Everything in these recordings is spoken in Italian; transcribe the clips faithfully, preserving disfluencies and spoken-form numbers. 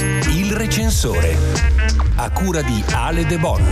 Il recensore, a cura di Ale De Bon.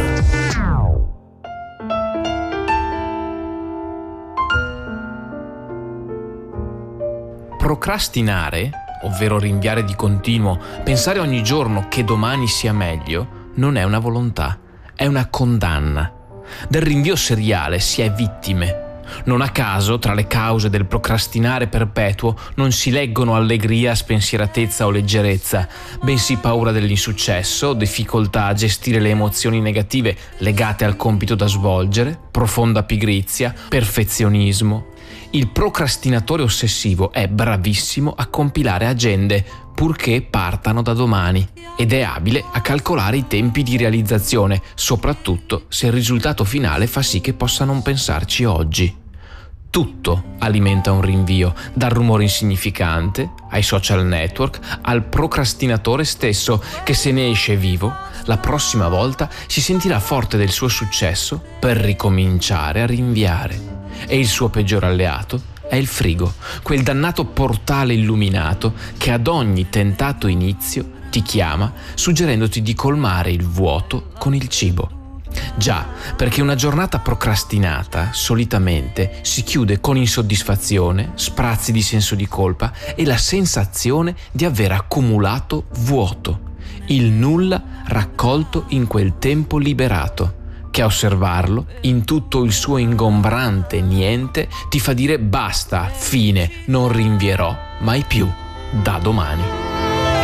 Procrastinare, ovvero rinviare di continuo, pensare ogni giorno che domani sia meglio, non è una volontà, è una condanna. Del rinvio seriale si è vittime. Non a caso, tra le cause del procrastinare perpetuo non si leggono allegria, spensieratezza o leggerezza, bensì paura dell'insuccesso, difficoltà a gestire le emozioni negative legate al compito da svolgere, profonda pigrizia, perfezionismo. Il procrastinatore ossessivo è bravissimo a compilare agende, purché partano da domani, ed è abile a calcolare i tempi di realizzazione, soprattutto se il risultato finale fa sì che possa non pensarci oggi. Tutto alimenta un rinvio, dal rumore insignificante, ai social network, al procrastinatore stesso che, se ne esce vivo, la prossima volta si sentirà forte del suo successo per ricominciare a rinviare. E il suo peggior alleato è il frigo, quel dannato portale illuminato che ad ogni tentato inizio ti chiama suggerendoti di colmare il vuoto con il cibo. Già, perché una giornata procrastinata solitamente si chiude con insoddisfazione, sprazzi di senso di colpa e la sensazione di aver accumulato vuoto, il nulla raccolto in quel tempo liberato, che a osservarlo, in tutto il suo ingombrante niente, ti fa dire basta, fine, non rinvierò mai più, da domani.